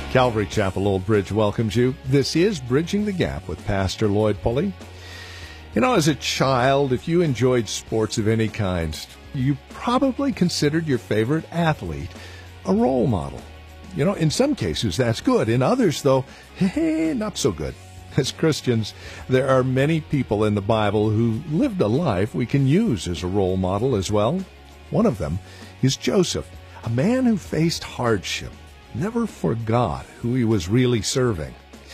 Calvary Chapel Old Bridge welcomes you. This is Bridging the Gap with Pastor Lloyd Pulley. You know, as a child, if you enjoyed sports of any kind, you probably considered your favorite athlete a role model. You know, in some cases that's good. In others, though, not so good. As Christians, there are many people in the Bible who lived a life we can use as a role model as well. One of them is Joseph, a man who faced hardship, never forgot who he was really serving.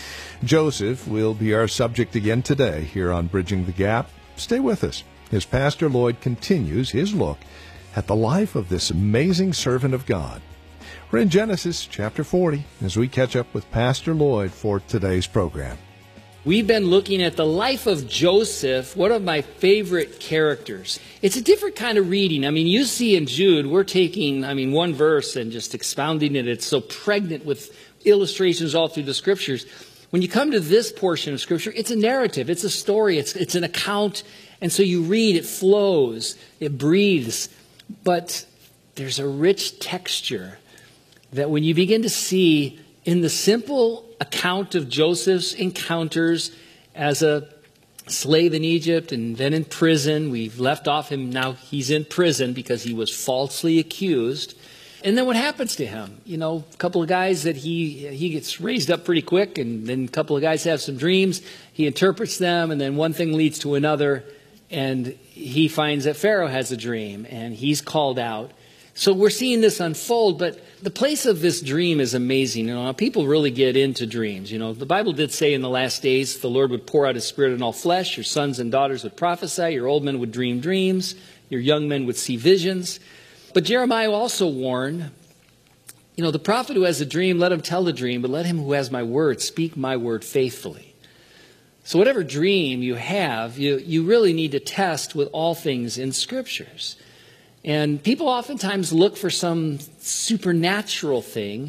Joseph will be our subject again today here on Bridging the Gap. Stay with us as Pastor Lloyd continues his look at the life of this amazing servant of God. We're in Genesis chapter 40 as we catch up with Pastor Lloyd for today's program. We've been looking at the life of Joseph, one of my favorite characters. It's a different kind of reading. I mean, you see in Jude, we're taking, one verse and just expounding it. It's so pregnant with illustrations all through the Scriptures. When you come to this portion of Scripture, it's a narrative, it's a story, it's an account. And so you read, it flows, it breathes. But there's a rich texture that when you begin to see in the simple account of Joseph's encounters as a slave in Egypt and then in prison. We've left off him, now he's in prison because he was falsely accused. And then what happens to him? You know, a couple of guys that he gets raised up pretty quick, and then a couple of guys have some dreams. He interprets them, and then one thing leads to another, and he finds that Pharaoh has a dream, and he's called out. So we're seeing this unfold, but the place of this dream is amazing. You know, people really get into dreams. You know, the Bible did say in the last days the Lord would pour out His Spirit on all flesh. Your sons and daughters would prophesy. Your old men would dream dreams. Your young men would see visions. But Jeremiah also warned, you know, the prophet who has a dream, let him tell the dream, but let him who has my word speak my word faithfully. So whatever dream you have, you really need to test with all things in Scriptures. And people oftentimes look for some supernatural thing.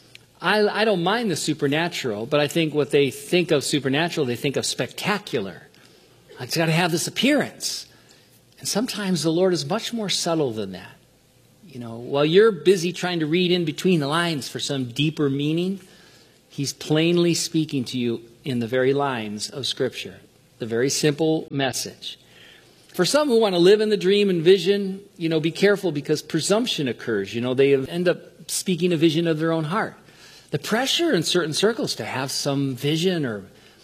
I don't mind the supernatural, but I think what they think of supernatural, they think of spectacular. It's got to have this appearance. And sometimes the Lord is much more subtle than that. You know, while you're busy trying to read in between the lines for some deeper meaning, He's plainly speaking to you in the very lines of Scripture, the very simple message. For some who want to live in the dream and vision, you know, be careful because presumption occurs. You know, they end up speaking a vision of their own heart. The pressure in certain circles to have some vision or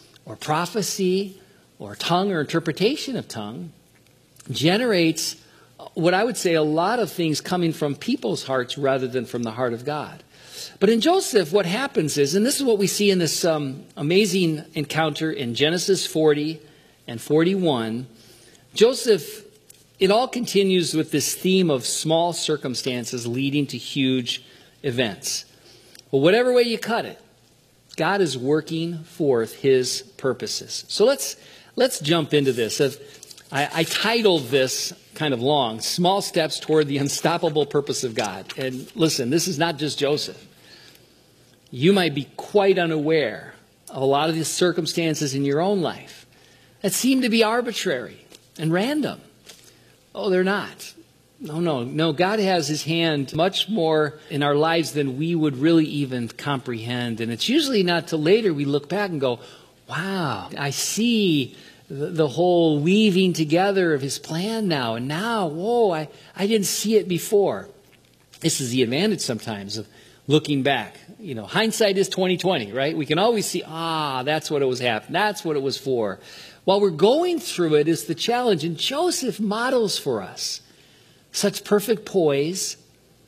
prophecy or tongue or interpretation of tongue generates what I would say a lot of things coming from people's hearts rather than from the heart of God. But in Joseph, what happens is, and this is what we see in this amazing encounter in Genesis 40 and 41, Joseph, it all continues with this theme of small circumstances leading to huge events. Well, whatever way you cut it, God is working forth His purposes. So let's jump into this. I titled this kind of long, Small Steps Toward the Unstoppable Purpose of God. And listen, this is not just Joseph. You might be quite unaware of a lot of the circumstances in your own life that seem to be arbitrary and random. Oh, they're not. No. God has His hand much more in our lives than we would really even comprehend. And it's usually not till later we look back and go, wow, I see the whole weaving together of His plan now. And now, whoa, I didn't see it before. This is the advantage sometimes of looking back. You know, hindsight is 20/20, right? We can always see, that's what it was happening. That's what it was for. While we're going through it is the challenge. And Joseph models for us such perfect poise.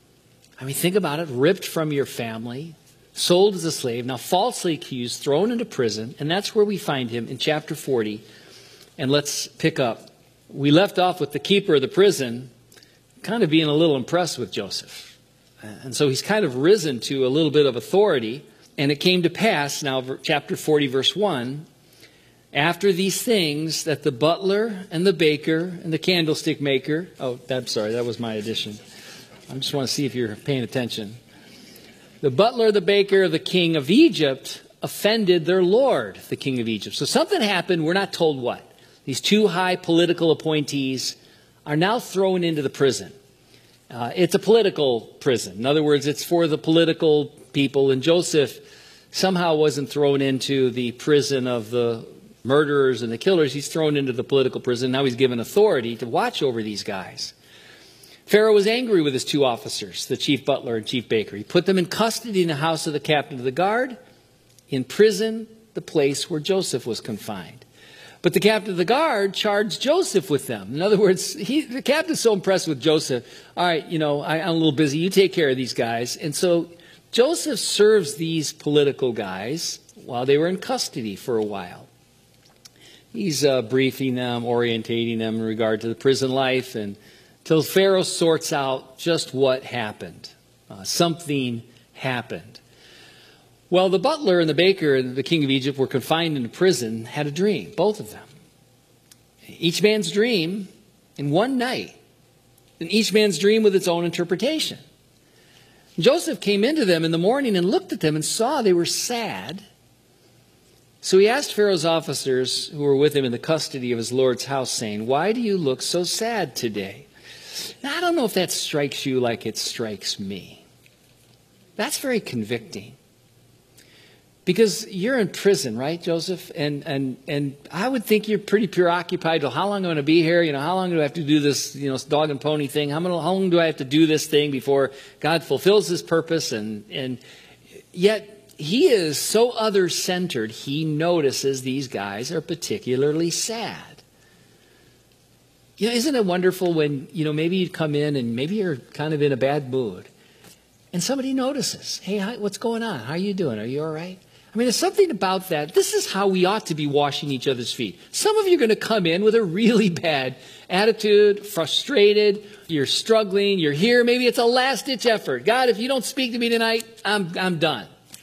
I mean, think about it. Ripped from your family, sold as a slave, now falsely accused, thrown into prison. And that's where we find him in chapter 40. And let's pick up. We left off with the keeper of the prison kind of being a little impressed with Joseph. And so he's kind of risen to a little bit of authority. And it came to pass, now chapter 40, verse 1, after these things, that the butler and the baker and the candlestick maker... Oh, I'm sorry, that was my addition. I just want to see if you're paying attention. The butler, the baker, the king of Egypt offended their lord, the king of Egypt. So something happened, we're not told what. These two high political appointees are now thrown into the prison. It's a political prison. In other words, it's for the political people. And Joseph somehow wasn't thrown into the prison of the murderers and the killers. He's thrown into the political prison. Now he's given authority to watch over these guys. Pharaoh was angry with his two officers, the chief butler and chief baker. He put them in custody in the house of the captain of the guard, in prison, the place where Joseph was confined. But the captain of the guard charged Joseph with them. In other words, the captain's so impressed with Joseph. All right, I'm a little busy. You take care of these guys. And so Joseph serves these political guys while they were in custody for a while. He's briefing them, orientating them in regard to the prison life, and until Pharaoh sorts out just what happened. Something happened. Well, the butler and the baker and the king of Egypt were confined in a prison, had a dream, both of them. Each man's dream in one night, and each man's dream with its own interpretation. Joseph came into them in the morning and looked at them and saw they were sad. So he asked Pharaoh's officers who were with him in the custody of his Lord's house, saying, "Why do you look so sad today?" Now, I don't know if that strikes you like it strikes me. That's very convicting. Because you're in prison, right, Joseph? And I would think you're pretty preoccupied. Well, how long am I going to be here? How long do I have to do this, dog and pony thing? How long do I have to do this thing before God fulfills his purpose? And yet he is so other-centered, he notices these guys are particularly sad. Isn't it wonderful when, maybe you come in and maybe you're kind of in a bad mood and somebody notices, "Hey, what's going on? How are you doing? Are you all right?" There's something about that. This is how we ought to be washing each other's feet. Some of you are going to come in with a really bad attitude, frustrated, you're struggling, you're here. Maybe it's a last-ditch effort. God, if you don't speak to me tonight, I'm done.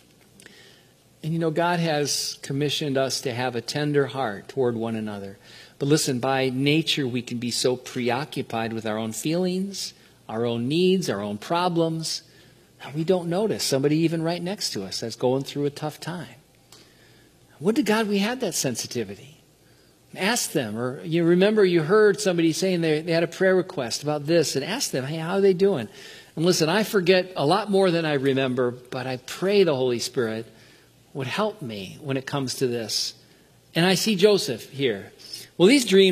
And God has commissioned us to have a tender heart toward one another. But listen, by nature, we can be so preoccupied with our own feelings, our own needs, our own problems, we don't notice somebody even right next to us that's going through a tough time. Would to God we had that sensitivity. Ask them, or you remember you heard somebody saying they had a prayer request about this, and ask them, "Hey, how are they doing?" And listen, I forget a lot more than I remember, but I pray the Holy Spirit would help me when it comes to this. And I see Joseph here. Well, these dreams